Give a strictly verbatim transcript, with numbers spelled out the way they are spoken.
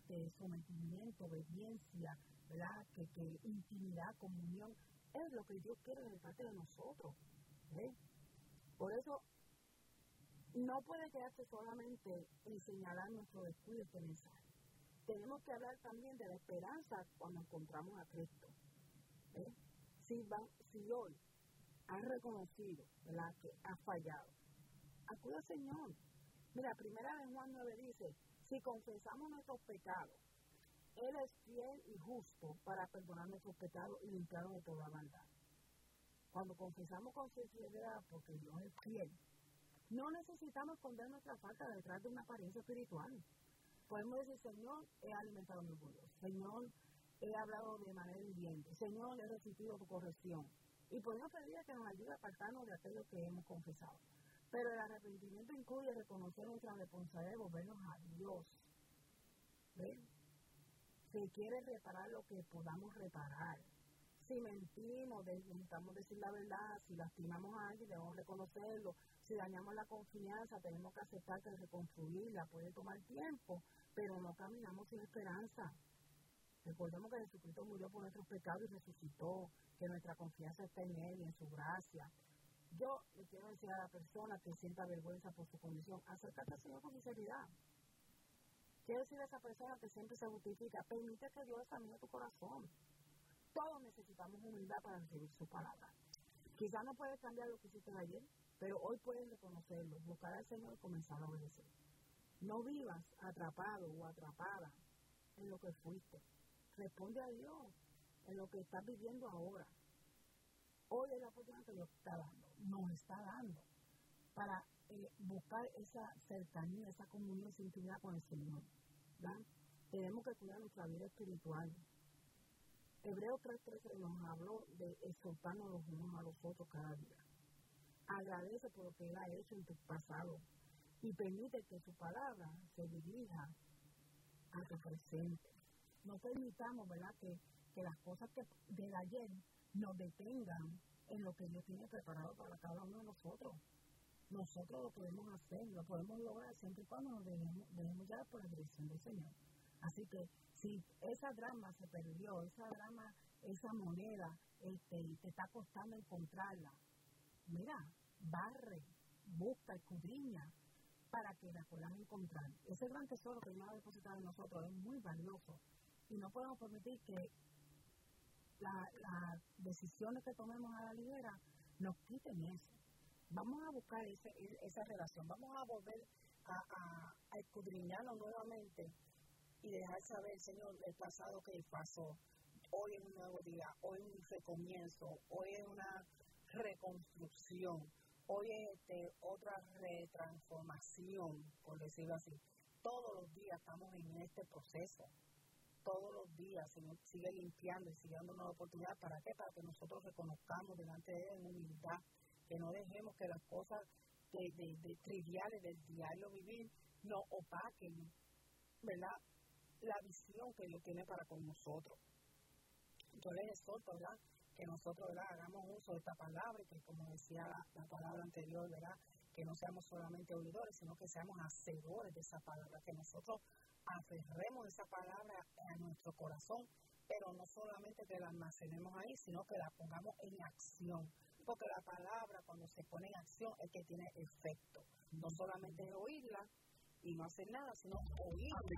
este, sometimiento, obediencia, ¿verdad? Que, que intimidad, comunión, es lo que Dios quiere de parte de nosotros. ¿eh? Por eso, no puede quedarse solamente en señalar nuestro descuido este mensaje. Tenemos que hablar también de la esperanza cuando encontramos a Cristo. ¿eh? Si, van, si hoy has reconocido, ¿verdad?, que has fallado, acude al Señor. Mira, primera de Juan nueve dice, si confesamos nuestros pecados, Él es fiel y justo para perdonar nuestros pecados y limpiarnos de toda maldad. Cuando confesamos con sinceridad, porque Dios es fiel, no necesitamos esconder nuestra falta detrás de una apariencia espiritual. Podemos decir, Señor, he alimentado mi orgullo. Señor, he hablado de manera hiriente. Señor, he resistido tu corrección. Y podemos pedir que nos ayude a apartarnos de aquello que hemos confesado. Pero el arrepentimiento incluye reconocer nuestra responsabilidad de volvernos a Dios. ¿Ven? Se quiere reparar lo que podamos reparar. Si mentimos, necesitamos decir la verdad. Si lastimamos a alguien, debemos reconocerlo. Si dañamos la confianza, tenemos que aceptar que reconstruirla puede tomar tiempo, pero no caminamos sin esperanza. Recordemos que Jesucristo murió por nuestros pecados y resucitó, que nuestra confianza está en Él y en su gracia. Yo le quiero decir a la persona que sienta vergüenza por su condición, acércate al Señor con sinceridad. Quiero decir a esa persona que siempre se justifica, permite que Dios examine tu corazón. Todos necesitamos humildad para recibir su palabra. Quizás no puedes cambiar lo que hiciste ayer, pero hoy puedes reconocerlo, buscar al Señor y comenzar a obedecer. No vivas atrapado o atrapada en lo que fuiste. Responde a Dios en lo que estás viviendo ahora. Hoy es la oportunidad que Dios está dando, nos está dando, para eh, buscar esa cercanía, esa comunión, esa intimidad con el Señor. ¿verdad? Tenemos que cuidar nuestra vida espiritual. Hebreos tres trece nos habló de exhortarnos los unos a los otros cada día. Agradece por lo que Él ha hecho en tu pasado y permite que su palabra se dirija a tu presente. No permitamos, ¿verdad?, que, que las cosas que de ayer nos detengan en lo que Dios tiene preparado para cada uno de nosotros. Nosotros lo podemos hacer, lo podemos lograr siempre y cuando nos dejemos, dejemos ya por la dirección del Señor. Así que si esa drama se perdió, esa drama, esa moneda, este, te está costando encontrarla, mira, barre, busca, escudriña, para que la puedas encontrar. Ese gran tesoro que Dios ha depositado en nosotros es muy valioso y no podemos permitir que las la decisiones que tomemos a la ligera nos quiten eso. Vamos a buscar ese, esa relación, vamos a volver a, a, a escudriñarnos nuevamente y dejar saber, Señor, el pasado que pasó. Hoy es un nuevo día, hoy es un recomienzo, hoy es una reconstrucción, hoy es este, otra retransformación, por decirlo así. Todos los días estamos en este proceso. Todos los días, Señor, sigue limpiando y sigue dándonos la oportunidad. ¿Para qué? Para que nosotros reconozcamos delante de Él en humildad, que no dejemos que las cosas de, de, de triviales del diario vivir nos opaquen, ¿verdad?, la visión que Dios tiene para con nosotros. Yo les exhorto, ¿verdad?, que nosotros, ¿verdad?, hagamos uso de esta palabra y que, como decía la, la palabra anterior, ¿verdad?, que no seamos solamente oidores, sino que seamos hacedores de esa palabra, que nosotros aferremos esa palabra a nuestro corazón, pero no solamente que la almacenemos ahí, sino que la pongamos en acción, porque la palabra cuando se pone en acción es que tiene efecto, no solamente es oírla y no hacer nada, sino oírla.